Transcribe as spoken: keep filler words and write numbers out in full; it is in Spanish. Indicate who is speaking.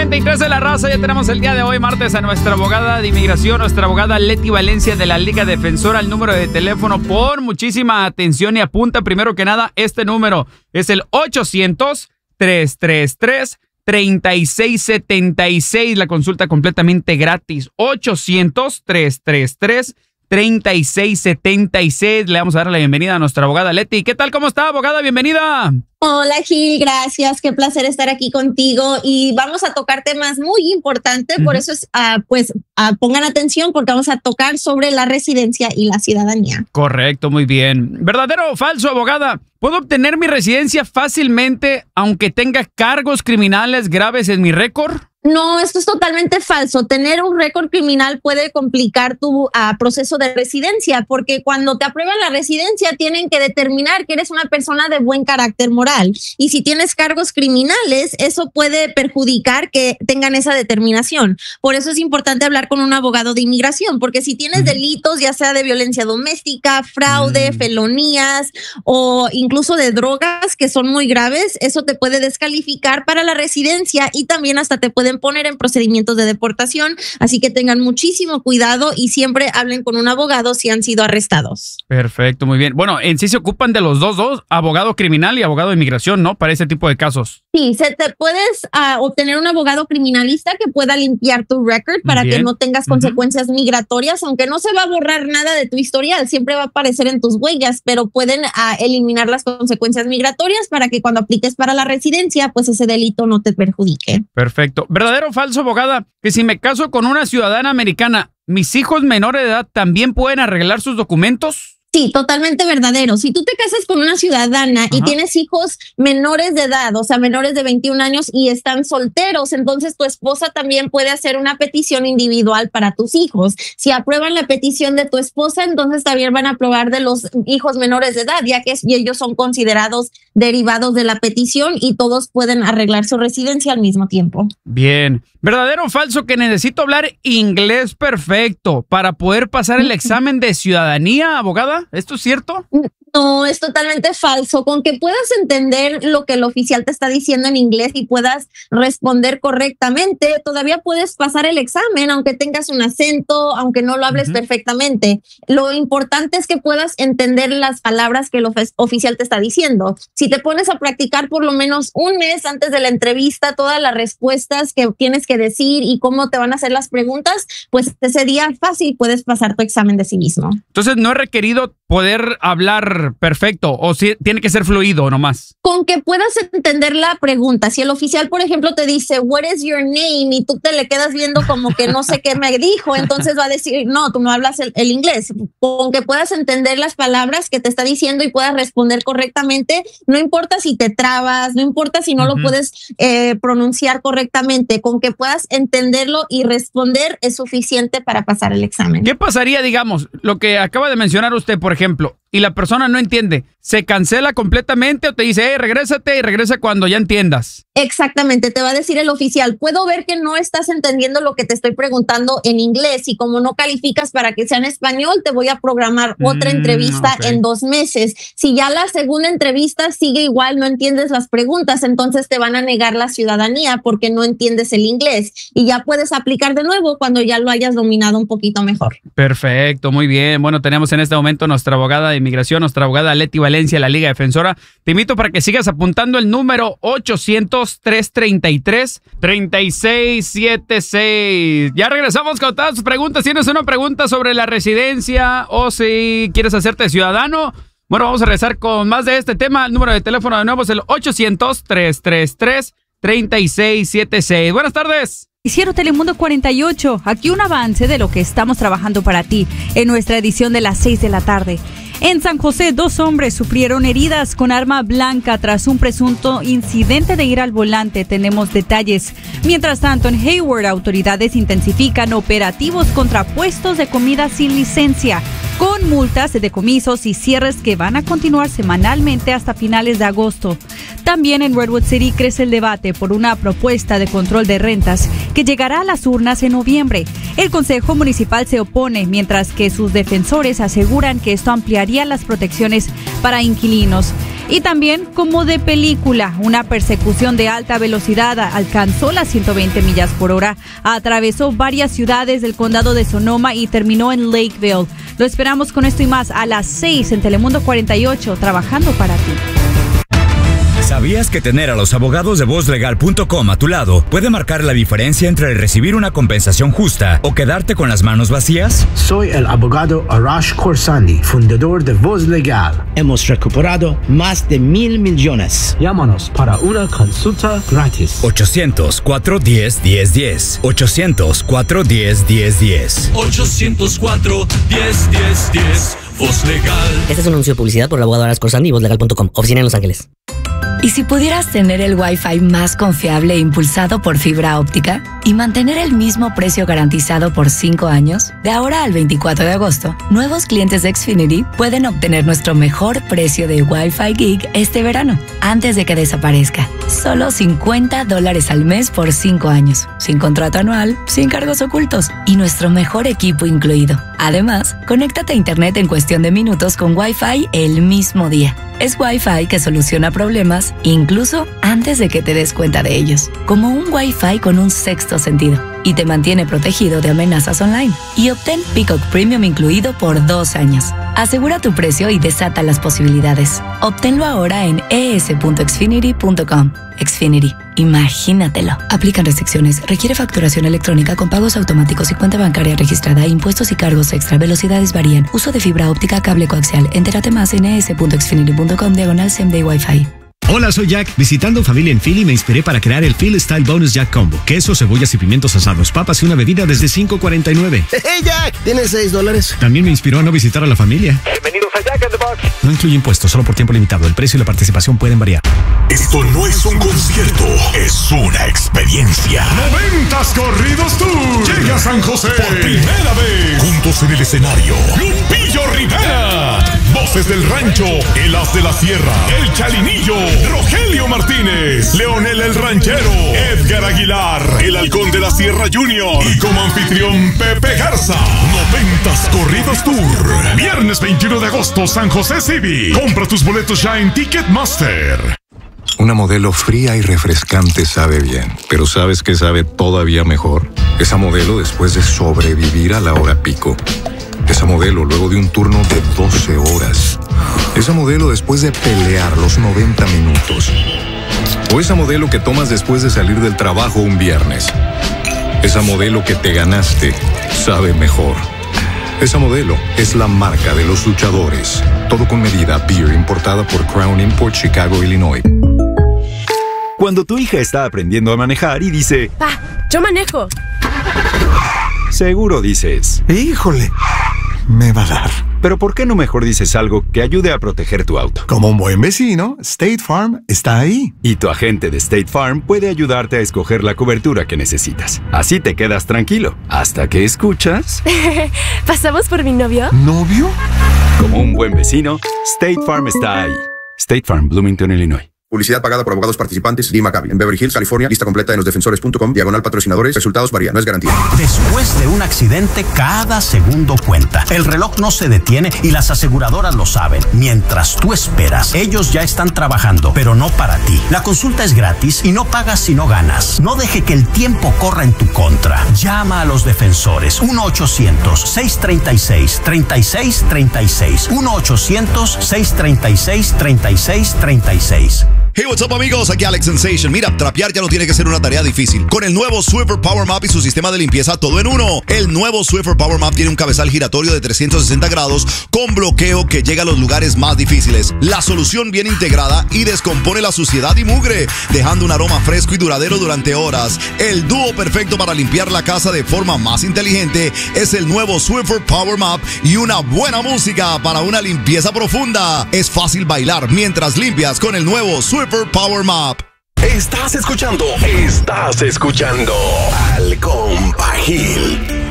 Speaker 1: noventa y tres de la raza. Ya tenemos el día de hoy, martes, a nuestra abogada de inmigración, nuestra abogada Leti Valencia de la Liga Defensora. El número de teléfono, pon muchísima atención y apunta primero que nada este número. Es el ochocientos, trescientos treinta y tres, treinta y seis setenta y seis. La consulta completamente gratis. ochocientos, trescientos treinta y tres, treinta y seis setenta y seis. Le vamos a dar la bienvenida a nuestra abogada Leti. ¿Qué tal? ¿Cómo está, abogada? Bienvenida.
Speaker 2: Hola, Gil, gracias. Qué placer estar aquí contigo. Y vamos a tocar temas muy importantes. Uh-huh. Por eso, es, uh, pues, uh, pongan atención porque vamos a tocar sobre la residencia y la ciudadanía.
Speaker 1: Correcto, muy bien. ¿Verdadero o falso, abogada? ¿Puedo obtener mi residencia fácilmente aunque tenga cargos criminales graves en mi récord?
Speaker 2: No, esto es totalmente falso. Tener un récord criminal puede complicar tu uh, proceso de residencia, porque cuando te aprueban la residencia tienen que determinar que eres una persona de buen carácter moral. Y si tienes cargos criminales, eso puede perjudicar que tengan esa determinación. Por eso es importante hablar con un abogado de inmigración, porque si tienes mm. delitos, ya sea de violencia doméstica, fraude, mm. felonías o incluso de drogas que son muy graves, eso te puede descalificar para la residencia y también hasta te puede poner en procedimientos de deportación, así que tengan muchísimo cuidado y siempre hablen con un abogado si han sido arrestados.
Speaker 1: Perfecto, muy bien. Bueno, en sí se ocupan de los dos, dos, abogado criminal y abogado de inmigración, ¿no? Para ese tipo de casos.
Speaker 2: Sí, se te puedes uh, obtener un abogado criminalista que pueda limpiar tu record para bien. que no tengas uh-huh. consecuencias migratorias, aunque no se va a borrar nada de tu historial, siempre va a aparecer en tus huellas, pero pueden uh, eliminar las consecuencias migratorias para que cuando apliques para la residencia, pues ese delito no te perjudique.
Speaker 1: Perfecto. ¿Verdadero o falso, abogada, que si me caso con una ciudadana americana, mis hijos menores de edad también pueden arreglar sus documentos?
Speaker 2: Sí, totalmente verdadero. Si tú te casas con una ciudadana Ajá. y tienes hijos menores de edad, o sea, menores de veintiún años y están solteros, entonces tu esposa también puede hacer una petición individual para tus hijos. Si aprueban la petición de tu esposa, entonces también van a aprobar de los hijos menores de edad, ya que ellos son considerados derivados de la petición y todos pueden arreglar su residencia al mismo tiempo.
Speaker 1: Bien. ¿Verdadero o falso que necesito hablar inglés perfecto para poder pasar el examen de ciudadanía, abogada? ¿Esto es cierto?
Speaker 2: No, es totalmente falso. Con que puedas entender lo que el oficial te está diciendo en inglés y puedas responder correctamente, todavía puedes pasar el examen, aunque tengas un acento, aunque no lo hables uh-huh. perfectamente. Lo importante es que puedas entender las palabras que el of- oficial te está diciendo. Si te pones a practicar por lo menos un mes antes de la entrevista, todas las respuestas que tienes que decir y cómo te van a hacer las preguntas, pues ese día fácil puedes pasar tu examen de sí mismo.
Speaker 1: Entonces, ¿no es requerido poder hablar perfecto o si tiene que ser fluido nomás?
Speaker 2: Con que puedas entender la pregunta. Si el oficial, por ejemplo, te dice, what is your name? Y tú te le quedas viendo como que no sé qué me dijo, entonces va a decir, no, tú no hablas el, el inglés. Con que puedas entender las palabras que te está diciendo y puedas responder correctamente, no importa si te trabas, no importa si no uh-huh. lo puedes eh, pronunciar correctamente, con que puedas entenderlo y responder es suficiente para pasar el examen.
Speaker 1: ¿Qué pasaría, digamos, lo que acaba de mencionar usted, por ejemplo, y la persona no entiende? ¿Se cancela completamente o te dice, hey, regrésate y regresa cuando ya entiendas?
Speaker 2: Exactamente, te va a decir el oficial, puedo ver que no estás entendiendo lo que te estoy preguntando en inglés y como no calificas para que sea en español, te voy a programar otra mm, entrevista okay. en dos meses. Si ya la segunda entrevista sigue igual, no entiendes las preguntas, entonces te van a negar la ciudadanía porque no entiendes el inglés y ya puedes aplicar de nuevo cuando ya lo hayas dominado un poquito mejor.
Speaker 1: Perfecto, muy bien. Bueno, tenemos en este momento nuestra abogada de inmigración, nuestra abogada Leti Valencia, la Liga Defensora. Te invito para que sigas apuntando el número ochocientos, trescientos treinta y tres, treinta y seis setenta y seis. Ya regresamos con todas tus preguntas. ¿Tienes una pregunta sobre la residencia o si quieres hacerte ciudadano? Bueno, vamos a regresar con más de este tema. El número de teléfono de nuevo es el ochocientos, trescientos treinta y tres, treinta y seis setenta y seis. Buenas tardes.
Speaker 3: Noticiero Telemundo cuarenta y ocho, aquí un avance de lo que estamos trabajando para ti en nuestra edición de las seis de la tarde. En San José, dos hombres sufrieron heridas con arma blanca tras un presunto incidente de ir al volante. Tenemos detalles. Mientras tanto, en Hayward, autoridades intensifican operativos contra puestos de comida sin licencia, con multas, decomisos y cierres que van a continuar semanalmente hasta finales de agosto. También en Redwood City crece el debate por una propuesta de control de rentas que llegará a las urnas en noviembre. El Consejo Municipal se opone, mientras que sus defensores aseguran que esto ampliaría las protecciones para inquilinos. Y también como de película, una persecución de alta velocidad alcanzó las ciento veinte millas por hora, atravesó varias ciudades del condado de Sonoma y terminó en Lakeville. Lo esperamos con esto y más a las seis en Telemundo cuarenta y ocho, trabajando para ti.
Speaker 4: ¿Sabías que tener a los abogados de voz legal punto com a tu lado puede marcar la diferencia entre recibir una compensación justa o quedarte con las manos vacías?
Speaker 5: Soy el abogado Arash Khorsandi, fundador de Voz Legal.
Speaker 6: Hemos recuperado más de mil millones.
Speaker 5: Llámanos para una consulta gratis.
Speaker 4: ochocientos, cuatro uno cero, uno cero uno cero. ochocientos, cuatro uno cero, uno cero uno cero.
Speaker 7: ochocientos cuatro, diez, diez, diez. Voz Legal.
Speaker 8: Este es un anuncio de publicidad por el abogado Arash Khorsandi y voz legal punto com. Oficina en Los Ángeles.
Speaker 9: ¿Y si pudieras tener el Wi-Fi más confiable e impulsado por fibra óptica y mantener el mismo precio garantizado por cinco años? De ahora al veinticuatro de agosto, nuevos clientes de Xfinity pueden obtener nuestro mejor precio de Wi-Fi Gig este verano, antes de que desaparezca. Solo cincuenta dólares al mes por cinco años, sin contrato anual, sin cargos ocultos y nuestro mejor equipo incluido. Además, conéctate a Internet en cuestión de minutos con Wi-Fi el mismo día. Es Wi-Fi que soluciona problemas incluso antes de que te des cuenta de ellos. Como un Wi-Fi con un sexto sentido. Y te mantiene protegido de amenazas online. Y obtén Peacock Premium incluido por dos años. Asegura tu precio y desata las posibilidades. Obténlo ahora en e s punto xfinity punto com. Xfinity. Imagínatelo. Aplican restricciones. Requiere facturación electrónica con pagos automáticos y cuenta bancaria registrada. Impuestos y cargos extra. Velocidades varían. Uso de fibra óptica, cable coaxial. Entérate más en e s punto xfinity punto com diagonal same day Wi-Fi.
Speaker 10: Hola, soy Jack. Visitando familia en Philly me inspiré para crear el Philly Style Bonus Jack Combo. Queso, cebollas y pimientos asados, papas y una bebida desde cinco cuarenta y nueve.
Speaker 11: ¡Hey, Jack! ¿Tienes seis dólares?
Speaker 10: También me inspiró a no visitar a la familia.
Speaker 12: Bienvenidos a Jack in the Box.
Speaker 10: No incluye impuestos, solo por tiempo limitado. El precio y la participación pueden variar.
Speaker 13: Esto no es un concierto, es una experiencia.
Speaker 14: Noventas Corridos Tour. Llega a San José
Speaker 13: por primera vez. Juntos en el escenario, Lupillo Rivera. Voces del Rancho, El As de la Sierra, El Chalinillo, Rogelio Martínez, Leonel el Ranchero, Edgar Aguilar, El Halcón de la Sierra Junior y como anfitrión Pepe Garza. Noventas Corridos Tour.
Speaker 14: Viernes veintiuno de agosto, San José Civic. Compra tus boletos ya en Ticketmaster.
Speaker 15: Una modelo fría y refrescante sabe bien, pero ¿sabes qué sabe todavía mejor? Esa modelo después de sobrevivir a la hora pico. Esa modelo luego de un turno de doce horas. Esa modelo después de pelear los noventa minutos. O esa modelo que tomas después de salir del trabajo un viernes. Esa modelo que te ganaste sabe mejor. Esa modelo es la marca de los luchadores. Todo con medida. Beer importada por Crown Import, Chicago, Illinois.
Speaker 16: Cuando tu hija está aprendiendo a manejar y dice...
Speaker 17: Pa, yo manejo.
Speaker 16: Seguro dices...
Speaker 18: Híjole, me va a dar.
Speaker 16: Pero ¿por qué no mejor dices algo que ayude a proteger tu auto?
Speaker 18: Como un buen vecino, State Farm está ahí.
Speaker 16: Y tu agente de State Farm puede ayudarte a escoger la cobertura que necesitas. Así te quedas tranquilo, hasta que escuchas...
Speaker 17: ¿Pasamos por mi novio?
Speaker 18: ¿Novio?
Speaker 16: Como un buen vecino, State Farm está ahí. State Farm, Bloomington, Illinois.
Speaker 19: Publicidad pagada por abogados participantes. Lee Maccabi. En Beverly Hills, California. Lista completa en los defensores punto com. Diagonal patrocinadores. Resultados varían. No es garantía.
Speaker 20: Después de un accidente, cada segundo cuenta. El reloj no se detiene y las aseguradoras lo saben. Mientras tú esperas, ellos ya están trabajando, pero no para ti. La consulta es gratis y no pagas si no ganas. No deje que el tiempo corra en tu contra. Llama a los defensores. uno ochocientos, seiscientos treinta y seis, treinta y seis treinta y seis. uno ochocientos, seiscientos treinta y seis, treinta y seis treinta y seis.
Speaker 21: Hey, what's up, amigos? Aquí Alex Sensation. Mira, trapear ya no tiene que ser una tarea difícil. Con el nuevo Swiffer Power Mop y su sistema de limpieza todo en uno. El nuevo Swiffer Power Mop tiene un cabezal giratorio de trescientos sesenta grados con bloqueo que llega a los lugares más difíciles. La solución viene integrada y descompone la suciedad y mugre, dejando un aroma fresco y duradero durante horas. El dúo perfecto para limpiar la casa de forma más inteligente es el nuevo Swiffer Power Mop y una buena música para una limpieza profunda. Es fácil bailar mientras limpias con el nuevo Swiffer Power Mop.
Speaker 13: Estás escuchando, estás escuchando al Compa Gil.